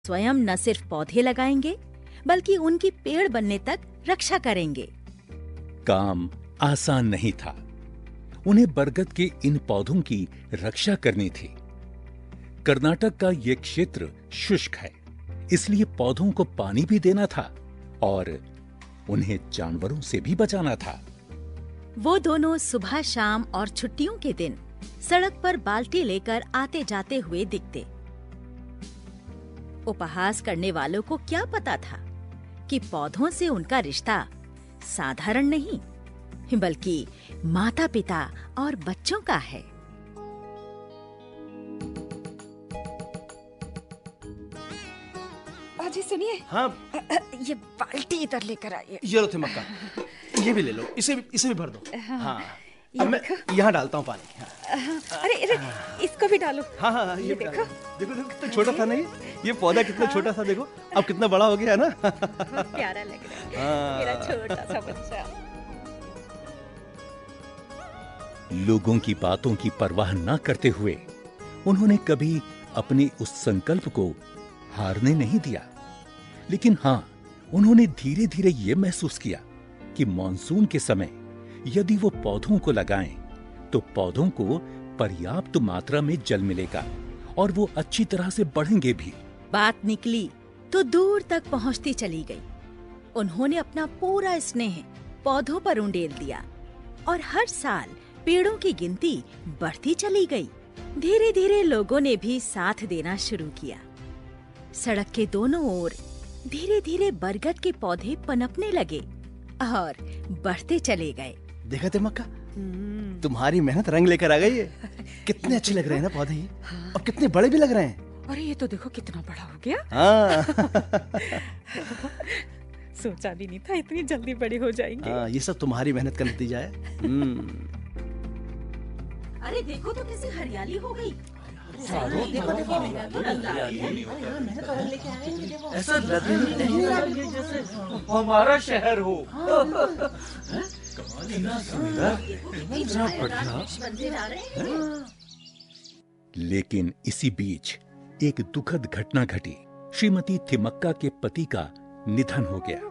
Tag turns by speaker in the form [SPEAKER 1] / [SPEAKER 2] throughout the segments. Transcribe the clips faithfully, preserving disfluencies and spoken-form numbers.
[SPEAKER 1] स्वयं न सिर्फ पौधे लगाएंगे बल्कि उनकी पेड़ बनने तक रक्षा करेंगे।
[SPEAKER 2] काम आसान नहीं था। उन्हें बरगद के इन पौधों की रक्षा करनी थी। कर्नाटक का ये क्षेत्र शुष्क है, इसलिए पौधों को पानी भी देना था और उन्हें जानवरों से भी बचाना था।
[SPEAKER 1] वो दोनों सुबह शाम और छुट्टियों के दिन सड़क पर बाल्टी लेकर आते जाते हुए दिखते। उपहास करने वालों को क्या पता था कि पौधों से उनका रिश्ता साधारण नहीं बल्कि माता पिता और बच्चों का है।
[SPEAKER 3] अजी सुनिए।
[SPEAKER 4] हाँ।
[SPEAKER 3] ये बाल्टी इधर लेकर आइए।
[SPEAKER 4] ये लो थिमक्का, ये भी ले लो, इसे भी इसे भी भर दो। हाँ,
[SPEAKER 3] ये
[SPEAKER 4] अब मैं यहाँ डालता हूँ पानी। हाँ।
[SPEAKER 3] अरे अरे इसको भी डालो।
[SPEAKER 4] हाँ हाँ ये
[SPEAKER 3] ये
[SPEAKER 4] भी
[SPEAKER 3] देखो।
[SPEAKER 4] डालो। देखो देखो कितना छोटा था ना ये ये पौधा कितना छोटा था, देखो अब कितना बड़ा हो गया है ना।
[SPEAKER 3] प्यारा लग रहा है मेरा छोटा सा बच्चा।
[SPEAKER 2] लोगों की बातों की परवाह न करते हुए उन्होंने कभी अपने उस संकल्प को हारने नहीं दिया। लेकिन हाँ, उन्होंने धीरे धीरे यह महसूस किया कि मॉनसून के समय यदि वो पौधों को लगाएं तो पौधों को पर्याप्त मात्रा में जल मिलेगा और वो अच्छी तरह से बढ़ेंगे भी।
[SPEAKER 1] बात निकली तो दूर तक पहुंचती चली गई। उन्होंने अपना पूरा स्नेह पौधों पर उंडेल दिया और हर साल पेड़ों की गिनती बढ़ती चली गई। धीरे धीरे लोगों ने भी साथ देना शुरू किया। सड़क के दोनों ओर धीरे धीरे बरगद के पौधे पनपने लगे और बढ़ते चले गए।
[SPEAKER 4] देखा थिमक्का, तुम्हारी मेहनत रंग लेकर आ गई है। कितने अच्छे लग रहे हैं ना पौधे ये, और कितने बड़े भी लग रहे हैं।
[SPEAKER 3] अरे ये तो देखो कितना बड़ा हो गया।
[SPEAKER 4] हाँ।
[SPEAKER 3] सोचा भी नहीं था इतनी जल्दी बड़े हो जाएंगे।
[SPEAKER 4] हाँ, ये सब तुम्हारी मेहनत का नतीजा है। हम्म।
[SPEAKER 1] अरे देखो तो कैसी हरियाली हो गई।
[SPEAKER 5] ऐसा लग नहीं रहा है जैसे हमारा शहर हो। कितना सुंदर, कितना बढ़िया।
[SPEAKER 2] लेकिन इसी बीच एक दुखद घटना घटी। श्रीमती थिमक्का के पति का निधन हो गया।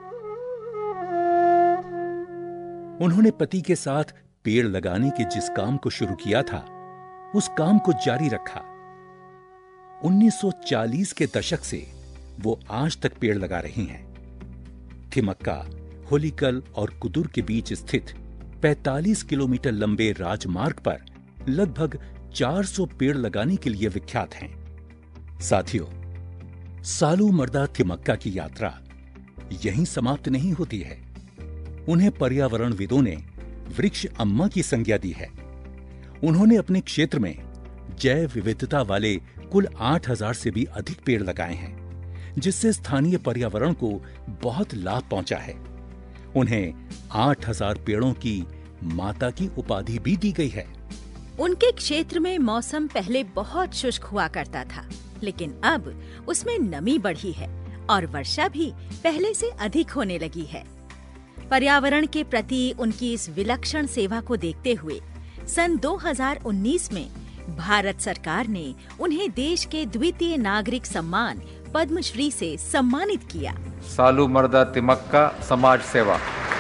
[SPEAKER 2] उन्होंने पति के साथ पेड़ लगाने के जिस काम को शुरू किया था उस काम को जारी रखा। उन्नीस सौ चालीस के दशक से वो आज तक पेड़ लगा रही हैं। थिमक्का होलीकल और कुदुर के बीच स्थित पैंतालीस किलोमीटर लंबे राजमार्ग पर लगभग चार सौ पेड़ लगाने के लिए विख्यात हैं। साथियों, सालू मर्दा थिमक्का की यात्रा यहीं समाप्त नहीं होती है। उन्हें पर्यावरणविदों ने वृक्ष अम्मा की संज्ञा दी है। उन्होंने अपने क्षेत्र में जैव विविधता वाले कुल आठ हज़ार से भी अधिक पेड़ लगाए हैं, जिससे स्थानीय पर्यावरण को बहुत लाभ पहुंचा है। उन्हें आठ हज़ार पेड़ों की माता की उपाधि भी दी गई है।
[SPEAKER 1] उनके क्षेत्र में मौसम पहले बहुत शुष्क हुआ करता था, लेकिन अब उसमें नमी बढ़ी है और वर्षा भी पहले से अधिक होने लगी है। पर्यावरण के प्रति उनकी इस विलक्षण सेवा को देखते हुए सन दो हज़ार उन्नीस में भारत सरकार ने उन्हें देश के द्वितीय नागरिक सम्मान पद्मश्री से सम्मानित किया।
[SPEAKER 6] सालू मर्दा तिमक्का समाज सेवा।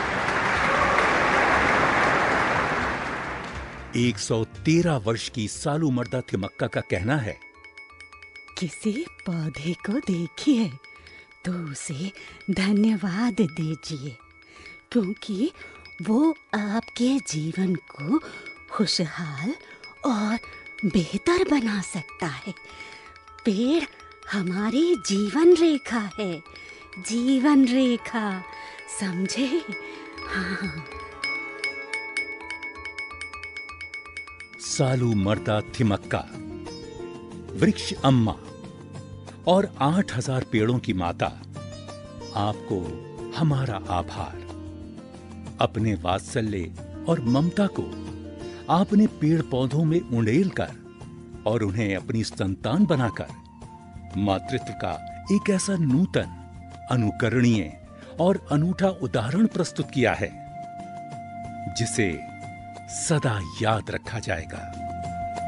[SPEAKER 2] एक सौ तेरह वर्ष की सालू मर्दा थिमक्का का कहना है,
[SPEAKER 7] किसी पौधे को देखिए तो उसे धन्यवाद दीजिए, क्योंकि वो आपके जीवन को खुशहाल और बेहतर बना सकता है। पेड़ हमारी जीवन रेखा है, जीवन रेखा, समझे? हाँ।
[SPEAKER 2] सालू मर्दा थिमक्का, वृक्ष अम्मा और आठ हज़ार पेड़ों की माता, आपको हमारा आभार। अपने वात्सल्य और ममता को आपने पेड़ पौधों में उंडेल कर और उन्हें अपनी संतान बनाकर मातृत्व का एक ऐसा नूतन, अनुकरणीय और अनूठा उदाहरण प्रस्तुत किया है जिसे सदा याद रखा जाएगा।